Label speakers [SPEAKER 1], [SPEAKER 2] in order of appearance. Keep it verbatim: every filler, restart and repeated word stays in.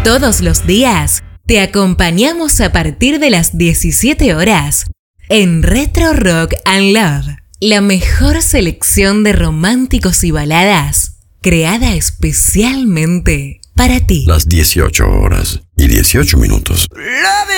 [SPEAKER 1] Todos los días te acompañamos a partir de las diecisiete horas en Retro Rock and Love, la mejor selección de románticos y baladas creada especialmente para ti.
[SPEAKER 2] Las dieciocho horas y dieciocho minutos.